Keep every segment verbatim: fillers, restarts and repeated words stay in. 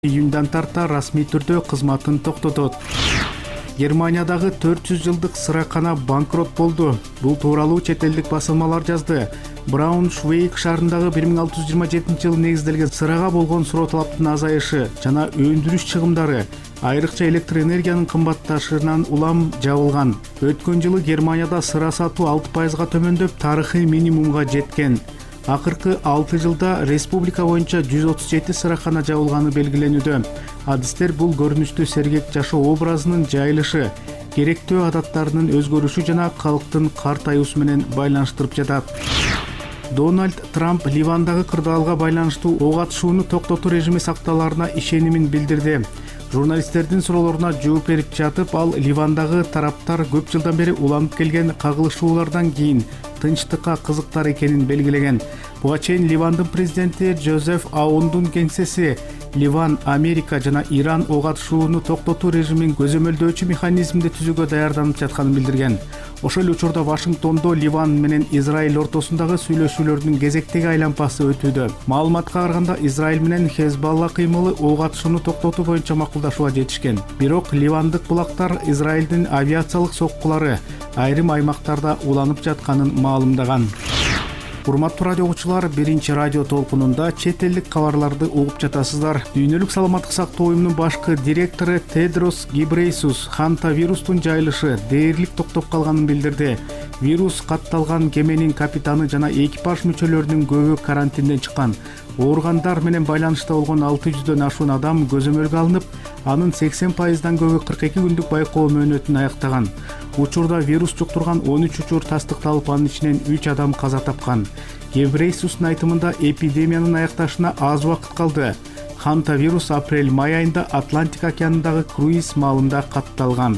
июндан тарта расмий түрдө кызматын токтотот. Германиядагы төрт жүз жылдык сыракана банкрот болду. Бул тууралуу чет элдик басылмалар жазды. Брауншвейг шаарындагы бир миң алты жүз жыйырма жетинчи жылы негизделген сырага болгон суроо талаптын азайышы жана өндүрүш чыгымдары, айрыкча электр энергиянын кымбатташынан улам жабылган. Өткөн жылы Германияда сыра сатуу алты пайызга төмөндөп, тарыхый минимумга жеткен. Акыркы алты жылда республика боюнча жүз отуз жети сыракана жабылганы белгиленүүдө. Адистер бул көрүнүштү сергек жашоо образынын жайылышы, керектөө адаттарынын өзгөрүшү жана калктын картаюусу менен байланыштырып жатат. Дональд Трамп Ливандагы кырдаалга байланыштуу ок атышууну токтотуу режими сакталаарына ишенимин билдирди. Журналисттердин суроолоруна жооп берип жатып, ал Ливандагы тараптар көп жылдан бери уланып келген кагылышуулардан кийин тынчтыкка кызыктар экенин белгилеген. Буга чейин Ливандын президенти Жозеф Аондун кеңсеси Ливан, Америка жана Иран ок атышууну токтотуу режимин көзөмөлдөөчү механизмди түзүүгө даярданып жатканын билдирген. Ошол эле учурда Вашингтондо Ливан менен Израиль ортосундагы сүйлөшүүлөрдүн кезектеги айланпасы өтүүдө. Маалыматка караганда, Израиль менен Хезбалла кыймылы ок атышууну токтотуу боюнча макулдашууга жетишкен. Бирок ливандык булактар Израилдин авиациялык соккулары айрым аймактарда уланып жатканын маалымдаган. Урматтуу радио угуучулар, биринчи радио толкунунда чет элдик кабарларды угуп жатасыздар. Дүйнөлүк саламаттык сактоо уюмунун башкы директору Тедрос Гебрейсус Ханта вирустун жайылышы дээрлик токтоп калганын билдирди. Вирус катталган кеменин капитаны жана экипаж мүчөлөрүнүн көбү карантинден чыккан. Ооругандар менен байланышта болгон алты жүздөн ашуун адам көзөмөлгө алынып, анын сексен пайыздан көбү кырк эки күндүк байкоо мөөнөтүн аяктаган. Учурда вирус жуктурган он үч учур тастыкталып, анын ичинен үч адам каза тапкан. Гебрейсустун айтымында эпидемиянын аякташына аз убакыт калды. Ханта вирус апрель-май айында Атлантика океанындагы круиз маалында катталган.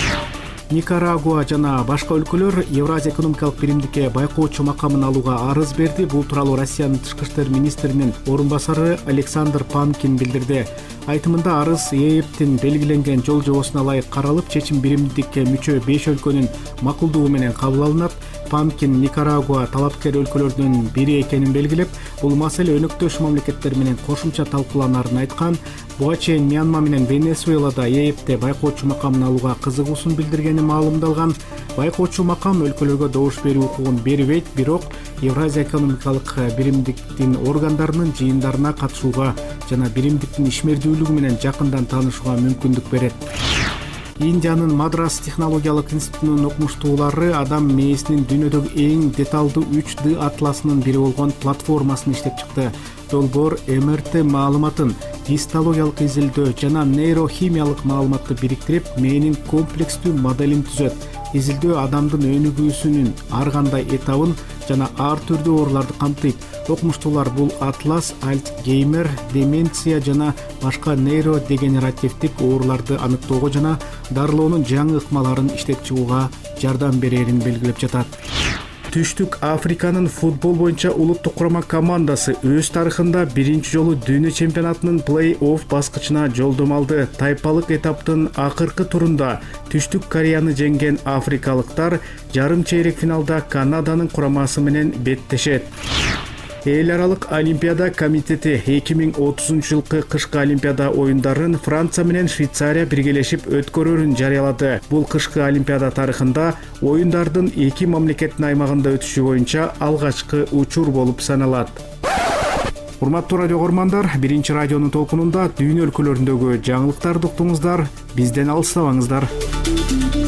Никарагуа жана башка өлкөлөр Евразия экономикалык биримдикке байкоочу макамын алууга арыз берди. Бул тууралуу Россиянын тышкы иштер министринин орун басары Александр Панкин билдирди. Айтымында арыз ЕЭПтин белгиленген жол жобосуна ылайык каралып, чечим биримдикке мүчө беш өлкөнүн макулдугу менен кабыл алынат. Панкин Никарагуа талапкер өлкөлөрдүн бири экенин белгилеп, бул маселе өнөктөш мамлекеттер менен кошумча талкууланарын айткан. Буга чейин Мьянма менен Венесуэлада ЕЭПте байкоочу макамын алууга кызыгуусун билдиргени маалымдалган. Байкоочу макам өлкөлөргө добуш берүү укугун бербейт, бирок Евразия экономикалык биримдиктин органдарынын жыйындарына катышууга жана биримдиктин ишмердүүлүгү менен жакындан таанышууга мүмкүндүк берет. Индиянын Мадрас технологиялык институтунун окумуштуулары адам мээсинин дүйнөдөгү эң деталдуу үч дэ атласынын бири болгон платформасын иштеп чыкты. Долбоор эм эр тэ маалыматын, гистологиялык изилдөө жана нейрохимиялык маалыматты бириктирип, мээнин комплекстүү моделин түзөт. Изилдөө адамдын өнүгүүсүнүн ар кандай этабын жана ар түрдүү ооруларды камтыйт. Окумуштуулар бул атлас Альцгеймер, деменция жана башка нейродегенеративдик ооруларды аныктоого жана дарылоонун жаңы ыкмаларын иштеп чыгууга жардам берерин белгилеп жатат. Түштүк Африканын футбол боюнча улуттук курама командасы өз тарыхында биринчи жолу дүйнө чемпионатынын плей-офф баскычына жолдомо алды. Тайпалык этаптын акыркы турунда Түштүк Кореяны жеңген африкалыктар жарым чейрек финалда Канаданын курамасы менен беттешет. Эл аралык Олимпиада комитети эки миң отузунчу жылкы кышкы Олимпиада оюндарын Франция менен Швейцария биргелешип өткөрөрүн жарыялады. Бул кышкы Олимпиада тарыхында оюндардын эки мамлекеттин аймагында өтүшү боюнча алгачкы учур болуп саналат. Урматтуу радио көрөрмандар, биринчи радионун толкунунда дүйнө өлкөлөрүндөгү жаңылыктарды уктуңуздар. Бизден алыстабаңыздар.